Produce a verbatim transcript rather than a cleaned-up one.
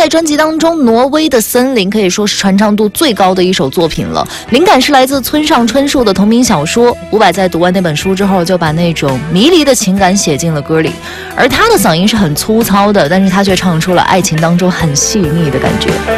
在专辑当中，《挪威的森林》可以说是传唱度最高的一首作品了。灵感是来自村上春树的同名小说。伍佰在读完那本书之后，就把那种迷离的情感写进了歌里。而他的嗓音是很粗糙的，但是他却唱出了爱情当中很细腻的感觉。